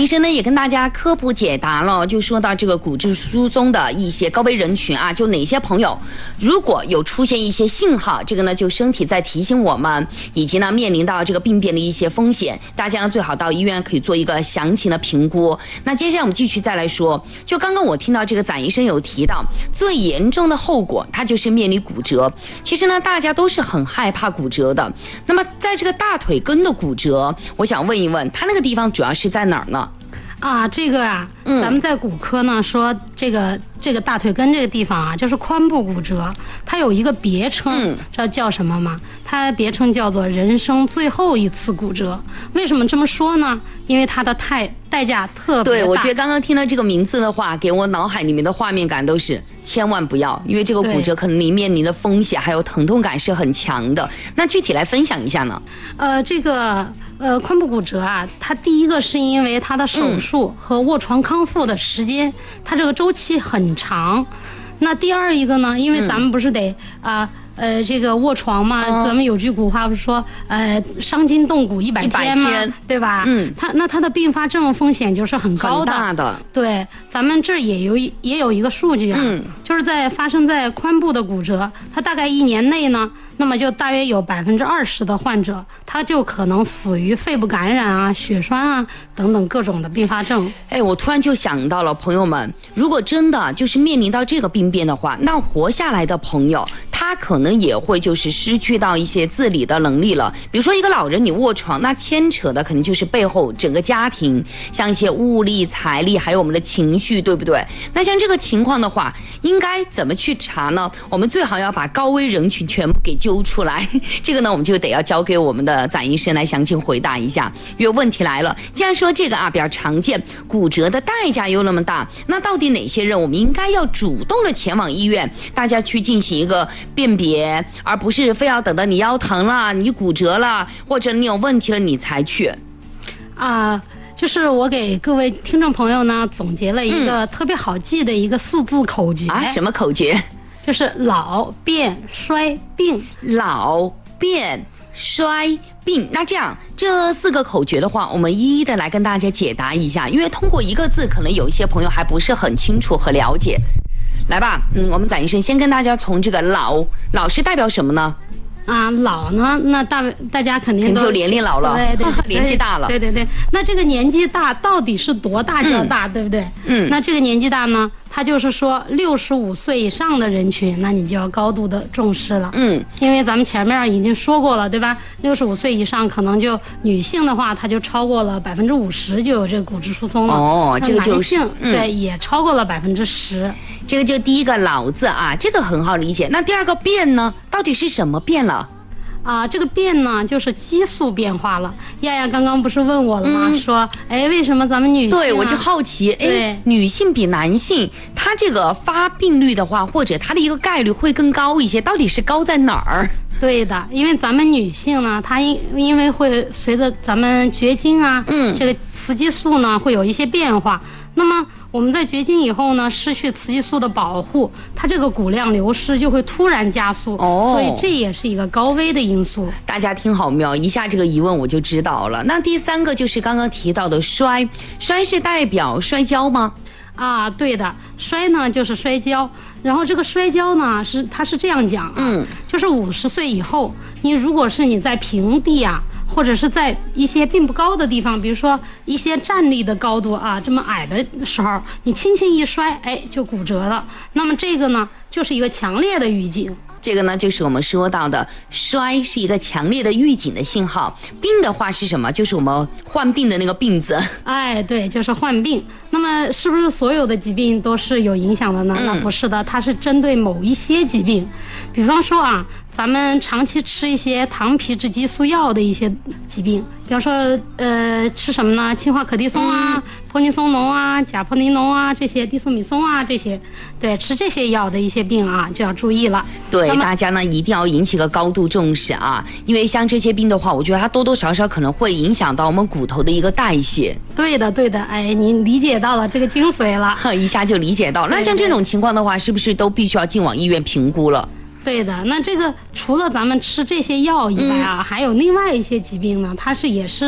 医生呢也跟大家科普解答了，就说到这个骨质疏松的一些高危人群啊，就哪些朋友如果有出现一些信号，这个呢就身体在提醒我们，以及呢面临到这个病变的一些风险，大家呢最好到医院可以做一个详情的评估。那接下来我们继续再来说，就刚刚我听到这个展医生有提到，最严重的后果它就是面临骨折。其实呢大家都是很害怕骨折的，那么在这个大腿根的骨折，我想问一问，它那个地方主要是在哪儿呢？ 这个咱们在骨科呢说这个大腿根这个地方啊，就是髋部骨折，它有一个别称，知道叫什么吗？它别称叫做人生最后一次骨折。为什么这么说呢？因为它的代价特别大。 对，我觉得刚刚听到这个名字的话，给我脑海里面的画面感都是千万不要，因为这个骨折可能你面临的风险还有疼痛感是很强的。那具体来分享一下呢？ 髋部骨折啊，它第一个是因为它的手术和卧床康复的时间，它这个周期很长。那第二一个呢，因为咱们不是得这个卧床嘛，咱们有句古话不是说，伤筋动骨100天嘛，对吧？它的并发症风险就是很高的， 很大的。对， 咱们这儿也有一个数据啊，就是发生在髋部的骨折，它大概1年内呢，那么就大约有20%的患者，他就可能死于肺部感染啊、血栓啊等等各种的并发症。 我突然就想到了，朋友们，如果真的就是面临到这个病变的话，那活下来的朋友，他可能也会就是失去到一些自理的能力了。比如说一个老人你卧床，那牵扯的肯定就是背后整个家庭，像一些物力、财力，还有我们的情绪，对不对？那像这个情况的话，应该怎么去查呢？我们最好要把高危人群全部给揪出来。这个呢，我们就得要交给我们的展医生来详细回答一下。因为问题来了，既然说这个比较常见，骨折的代价又那么大，那到底哪些人我们应该要主动的前往医院，大家去进行一个辨别，而不是非要等到你腰疼了、你骨折了，或者你有问题了你才去？ 就是我给各位听众朋友呢总结了一个特别好记的一个4字口诀。 什么口诀？ 就是老变衰病。 老变衰病。那这样这4个口诀的话，我们一一的来跟大家解答一下，因为通过一个字可能有一些朋友还不是很清楚和了解。来吧，我们展医生先跟大家从这个老是代表什么呢？ 老呢，那大家肯定就年龄老了，对年纪大了， 对。那这个年纪大到底是多大叫大，对不对？那这个年纪大呢，它就是说65岁以上的人群，那你就要高度的重视了。因为咱们前面已经说过了，对吧？65岁以上，可能就女性的话，它就超过了50%就有这个骨质疏松了。这个就是男性对也超过了10%。 这个就第一个老字这个很好理解。那第二个变呢，到底是什么变了？ 这个变呢，就是激素变化了。亚亚刚刚不是问我了吗？说，为什么咱们女性对，我就好奇，女性比男性，她这个发病率的话，或者她的一个概率会更高一些，到底是高在哪儿？ 对的，因为咱们女性呢，她因为会随着咱们绝经这个雌激素呢会有一些变化。那么我们在绝经以后呢，失去雌激素的保护，它这个骨量流失就会突然加速，所以这也是一个高危的因素。 大家听好没有？一下这个疑问我就知道了。那第3个就是刚刚提到的衰是代表摔跤吗？ 对的，摔呢就是摔跤，然后这个摔跤呢它是这样讲就是50岁以后，如果是你在平地或者是在一些并不高的地方，比如说一些站立的高度这么矮的时候，你轻轻一摔，就骨折了。那么这个呢，就是一个强烈的预警。 这个呢，就是我们说到的衰是一个强烈的预警的信号。病的话是什么？就是我们患病的那个病字。 对，就是患病。那么是不是所有的疾病都是有影响的呢？那不是的，它是针对某一些疾病。比方说咱们长期吃一些糖皮质激素药的一些疾病，比方说吃什么呢？氰化可的松泼尼松农甲泼尼农这些地索米松这些，对，吃这些药的一些病就要注意了。 对，大家呢一定要引起个高度重视因为像这些病的话，我觉得它多多少少可能会影响到我们骨头的一个代谢。 对的，您理解到了这个精髓了， 一下就理解到。那像这种情况的话，是不是都必须要进往医院评估了？ 对的，那这个除了咱们吃这些药以外还有另外一些疾病呢，它也是